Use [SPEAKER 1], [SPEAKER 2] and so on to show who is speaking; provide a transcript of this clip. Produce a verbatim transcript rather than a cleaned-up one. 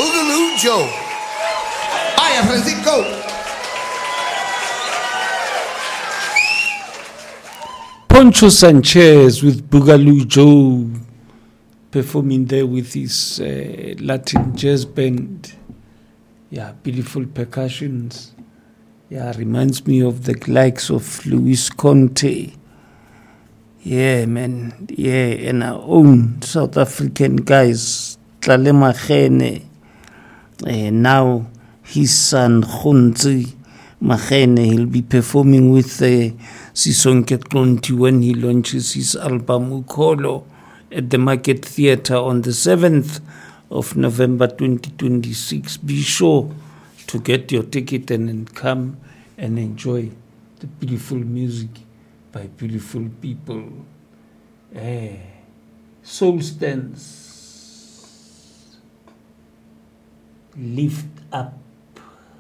[SPEAKER 1] Boogaloo Joe. Hiya, Francisco.
[SPEAKER 2] Poncho Sanchez with Boogaloo Joe performing there with his uh, Latin jazz band. Yeah, beautiful percussions. Yeah, reminds me of the likes of Luis Conte. Yeah, man. Yeah, and our own South African guys, Tlale Magene. Uh, now his son, Khonzi Magene, he'll be performing with uh, Sisonke Tlonti when he launches his album Ukolo at the Market Theatre on the seventh of November twenty twenty-six. Be sure to get your ticket and then come and enjoy the beautiful music by beautiful people. Eh, Soul Stance. Lift up.